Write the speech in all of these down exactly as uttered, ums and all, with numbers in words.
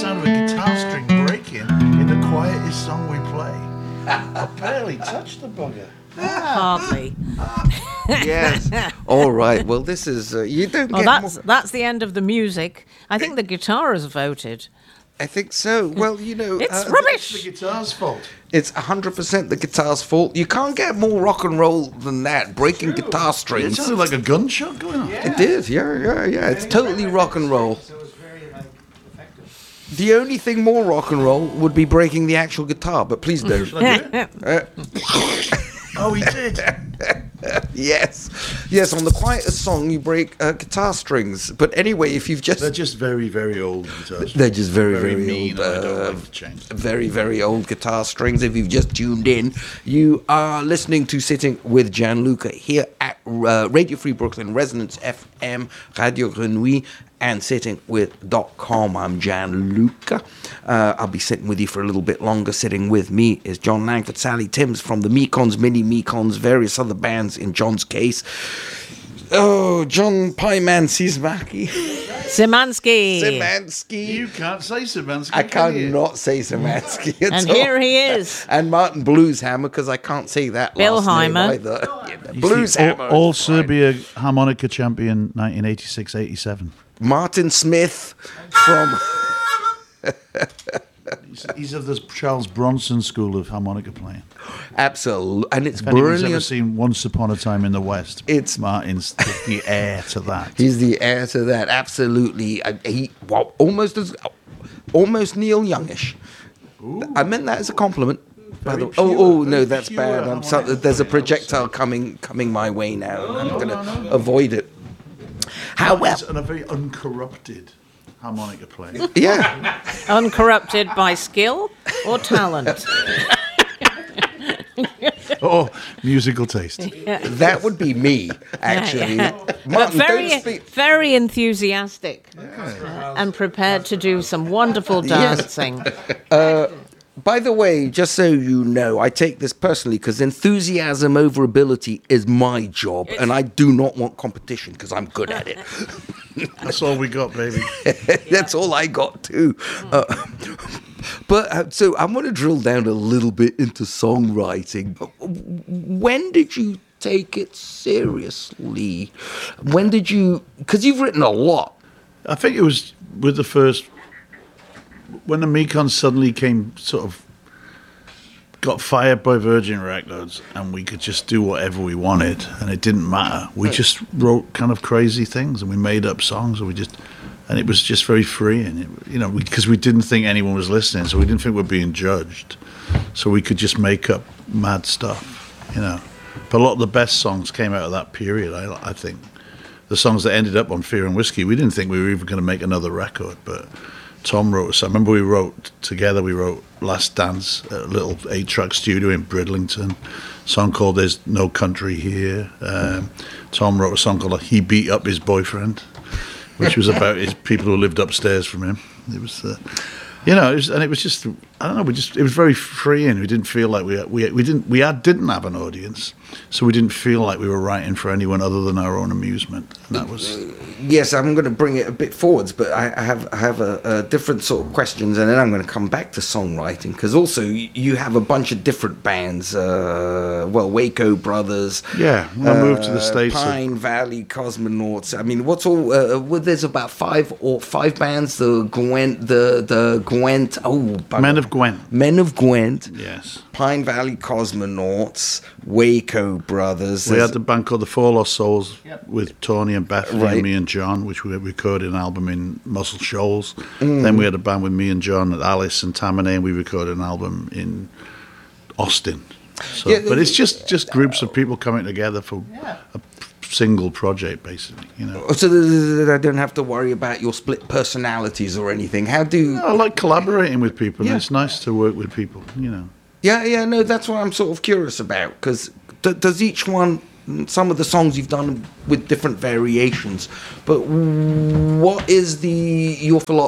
sound of a guitar string breaking in the quietest song we play. I barely touched the bugger. Hardly. Yes. All right. Well, this is uh, you don't. Well, get that's more, that's the end of the music. I think the guitar has voted. I think so. Well, you know, It's uh, rubbish. It's the guitar's fault. It's one hundred percent the guitar's fault. You can't get more rock and roll than that. Breaking guitar It strings. sounded like a gunshot going on. It did. Yeah, yeah, yeah. It's totally rock and roll. So it was very like, effective. The only thing more rock and roll would be breaking the actual guitar, but please don't. Shall I do it? Uh, Oh, he did. yes, yes. On the quietest song, you break uh, guitar strings. But anyway, if you've just They're just very, very old guitars. They're just very, Very very, mean, old. and I don't uh, like to change them. Very, very old guitar strings. If you've just tuned in, you are listening to Sitting with Gianluca here at uh, Radio Free Brooklyn, Resonance F M, Radio Grenouille, and sitting with dot com. I'm Gianluca. Uh, I'll be sitting with you for a little bit longer. Sitting with me is John Langford, Sally Timms from the Mekons, Mini Mekons, various other bands in John's case. Oh, John Pieman Szymanski. Szymanski. Szymanski. You can't say Szymanski. I can you? cannot say Szymanski at And all. here he is. And Martin Blueshammer, because I can't say that Bill last name Heimer. either. He's the Blueshammer. All, all is fine. Serbia harmonica champion nineteen eighty-six eighty-seven. Martin Smith from... He's, he's of the Charles Bronson school of harmonica playing. Absolutely. And it's If anyone's ever brilliant. seen Once Upon a Time in the West, It's- Martin's the heir to that. He's the heir to that. Absolutely. Uh, He well, almost as... Almost Neil Youngish. I meant that as a compliment. By the, Very oh, pure, oh no, very that's pure bad. I'm so, harmonica there's a playing, projectile coming coming my way now. I'm going to avoid it. However, And a very uncorrupted harmonica player. yeah. Uncorrupted by skill or talent. Oh, musical taste. That would be me, actually. Yeah. Martin, But very, don't speak. very enthusiastic and prepared to do some wonderful Yes. dancing. By the way, just so you know, I take this personally because enthusiasm over ability is my job, and I do not want competition because I'm good at it. That's all we got, baby. That's all I got too. Uh, but uh, so I want to drill down a little bit into songwriting. When did you take it seriously? When did you? Because you've written a lot. I think it was with the first, when the Mekons suddenly came, sort of, got fired by Virgin Records, and we could just do whatever we wanted, and it didn't matter. We just wrote kind of crazy things, and we made up songs, and we just, and it was just very free, and it, you know, because we, we didn't think anyone was listening, so we didn't think we were being judged, so we could just make up mad stuff, you know. But a lot of the best songs came out of that period, I, I think. The songs that ended up on Fear and Whiskey, we didn't think we were even going to make another record, but Tom wrote us. I remember we wrote together, we wrote Last Dance, a little eight-track studio in Bridlington, a song called There's No Country Here. Um, Tom wrote a song called He Beat Up His Boyfriend, which was about his people who lived upstairs from him. It was, uh, you know, it was, and it was just, I don't know, we just, it was very freeing. We didn't feel like we, we, we didn't, we had, didn't have an audience, so we didn't feel like we were writing for anyone other than our own amusement. And that was... Yes, I'm going to bring it a bit forwards, but I, I have I have a, a different sort of questions, and then I'm going to come back to songwriting because also you, you have a bunch of different bands. Uh, well, Waco Brothers. Yeah, when I moved to the uh, States, I- Pine Valley Cosmonauts. I mean, what's all? Uh, well, there's about five or five bands. The Gwent, the the Gwent. Oh, bugger. Men of Gwent. Men of Gwent. Yes. Pine Valley Cosmonauts. Waco Brothers. We There's- had the band called the Four Lost Souls with Tony and Bethany Right. and me and John, which we recorded an album in Muscle Shoals. Mm. Then we had a band with me and John at Alice and Tamanay, and we recorded an album in Austin. So, Yeah, but it's just, just groups of people coming together for a single project, basically. You know, So th- th- I don't have to worry about your split personalities or anything. How do? I like collaborating with people. Yeah. And it's nice to work with people. You know. Yeah, yeah, no, that's what I'm sort of curious about because d- does each one? Some of the songs you've done with different variations, but what is the your philo-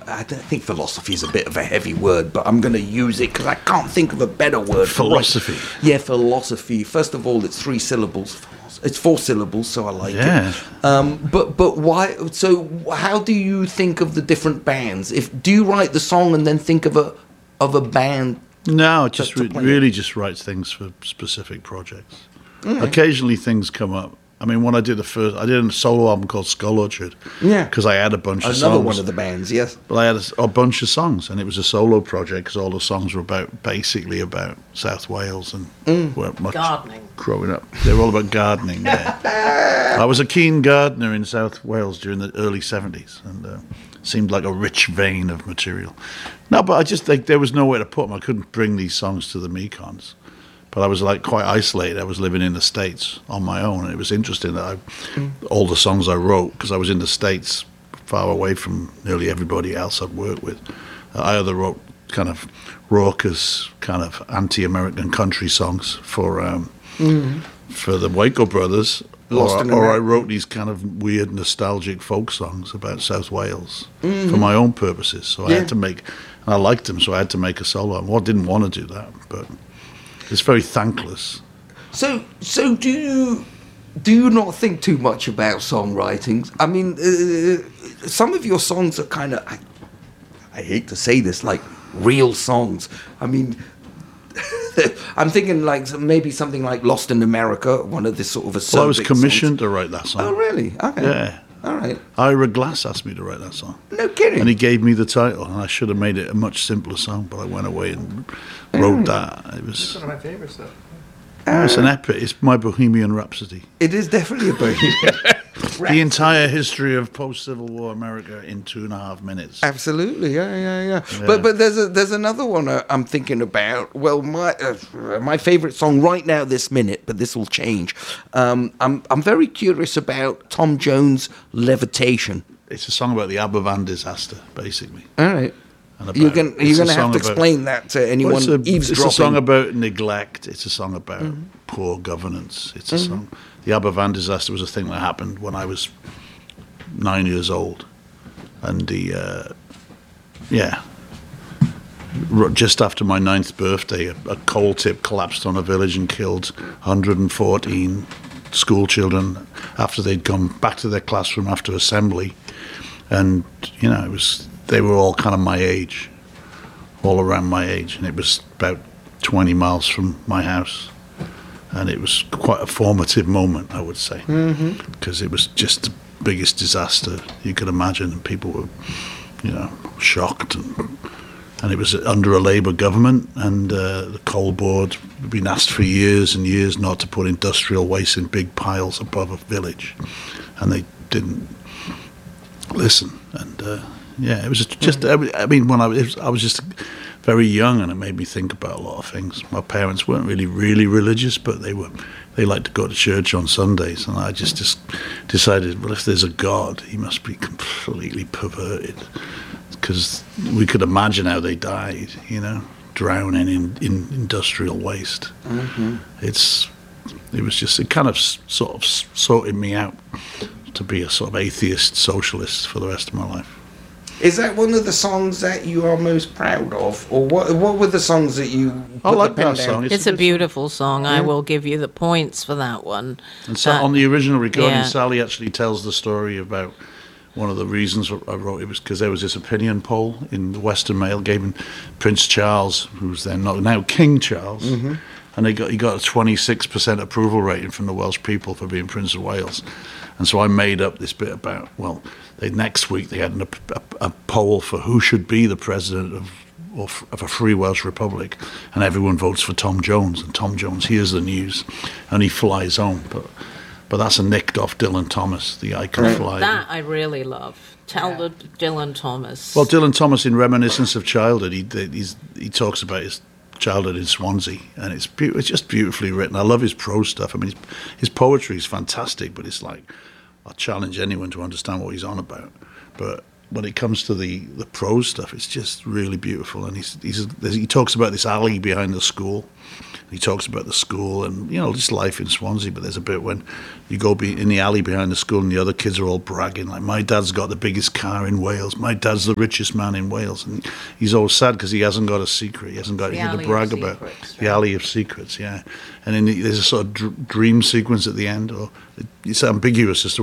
I don't think philosophy is a bit of a heavy word, but I'm going to use it because I can't think of a better word. Philosophy. For right. Yeah, philosophy. First of all, it's three syllables. It's four syllables, so I like yeah. it. Um, but but why? So how do you think of the different bands? If do you write the song and then think of a of a band? No, it just to re- play really it? just writes things for specific projects. Mm. Occasionally things come up. I mean, when I did the first, I did a solo album called Skull Orchard. Yeah. Because I had a bunch of Another songs. one of the bands, yes. But I had a, a bunch of songs, and it was a solo project because all the songs were about, basically about South Wales and Mm. weren't much Gardening. growing up. They were all about gardening there. I was a keen gardener in South Wales during the early seventies, and uh, seemed like a rich vein of material. No, but I just think there was nowhere to put them. I couldn't bring these songs to the Mekons. But I was like quite isolated. I was living in the States on my own, and it was interesting that I, mm. all the songs I wrote, because I was in the States, far away from nearly everybody else I'd worked with. Uh, I either wrote kind of raucous, kind of anti-American country songs for um, mm. for the Waco Brothers, Lost or, in or I America. wrote these kind of weird, nostalgic folk songs about South Wales Mm-hmm. for my own purposes. So I Yeah. had to make, and I liked them, so I had to make a solo album. Well, I didn't want to do that, but it's very thankless. So, so do you do you not think too much about songwriting? I mean, uh, some of your songs are kind of, I, I hate to say this, like real songs. I mean, I'm thinking like maybe something like Lost in America, one of the sort of a. Well, I was commissioned to write that song. Oh, really? Okay. Yeah. All right. Ira Glass asked me to write that song. No kidding. And he gave me the title, and I should have made it a much simpler song, but I went away and wrote that. It It's was one of my favorites, though. it's an epic. It's my Bohemian Rhapsody. It is definitely a bohemian. The entire history of post-Civil War America in two and a half minutes. Absolutely, yeah, yeah, yeah. Yeah. But but there's a, there's another one uh, I'm thinking about. Well, my uh, my favorite song right now, this minute, but this will change. Um, I'm I'm very curious about Tom Jones' Levitation. It's a song about the Aberfan disaster, basically. All right. And about- You're going it's you're a going to have song to about- explain that to anyone Well, it's, a, eavesdropping. it's a song about neglect. It's a song about Mm-hmm. poor governance. It's a song. The Aberfan disaster was a thing that happened when I was nine years old, and the uh, yeah, r- just after my ninth birthday, a, a coal tip collapsed on a village and killed one hundred fourteen school children after they'd gone back to their classroom after assembly, and you know it was they were all kind of my age, all around my age, and it was about twenty miles from my house. And it was quite a formative moment, I would say, because it was just the biggest disaster you could imagine, and people were, you know, shocked. And, and it was under a Labour government, and uh, the coal board had been asked for years and years not to put industrial waste in big piles above a village, and they didn't listen. And uh, yeah, it was just. I mean, when I was, I was just very young, and it made me think about a lot of things. My parents weren't really, really religious, but they were. They liked to go to church on Sundays, and I just, just decided, well, if there's a God, he must be completely perverted, because we could imagine how they died, you know, drowning in, in industrial waste. Mm-hmm. It's, it was just, it kind of s- sort of s- sorted me out to be a sort of atheist socialist for the rest of my life. Is that one of the songs that you are most proud of, or what? What were the songs that you? I put like the pen that down? song. It's a good- beautiful song. I will give you the points for that one. And so That- on the original recording, yeah. Sally actually tells the story about one of the reasons I wrote it was because there was this opinion poll in the Western Mail giving Prince Charles, who's then not now King Charles, Mm-hmm. and they got he got a twenty-six percent approval rating from the Welsh people for being Prince of Wales. And so I made up this bit about, well, they, next week they had an, a, a poll for who should be the president of, of of a free Welsh Republic, and everyone votes for Tom Jones, and Tom Jones hears the news and he flies home. But but that's a nicked off Dylan Thomas, the icon fly. That I really love. Tell the Dylan Thomas. Well, Dylan Thomas, in Reminiscence of Childhood, he he's, he talks about his childhood in Swansea, and it's be- it's just beautifully written. I love his prose stuff. I mean, his, his poetry is fantastic, but it's like, I'll challenge anyone to understand what he's on about. But when it comes to the, the prose stuff, it's just really beautiful. And he's, he's he talks about this alley behind the school. He talks about the school and, you know, just life in Swansea. But there's a bit when you go be in the alley behind the school and the other kids are all bragging, like, my dad's got the biggest car in Wales. My dad's the richest man in Wales. And he's always sad because he hasn't got a secret. He hasn't got The anything to Alley brag of about. Secrets, The right. Alley of Secrets, yeah. And then there's a sort of dr- dream sequence at the end. Or it's ambiguous as to